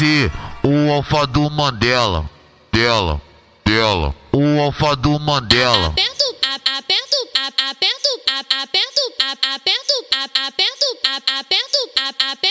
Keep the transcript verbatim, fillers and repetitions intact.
ser o alfa do Mandela. Dela, dela, o alfa do Mandela. Aperto, a- aperto, a- aperto, a- aperto, a- aperto, a- aperto, a- aperto, a- aperto, a- aperto.